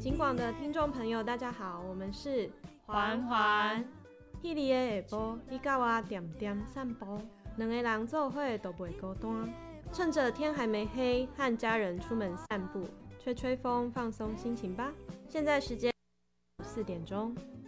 警广的听众朋友，大家好，我们是环环。 迄日的下晡，你甲我点点散步，两个人做伙都袂孤单。趁着天还没黑，和家人出门散步，吹吹风，放松心情吧。现在时间4点钟。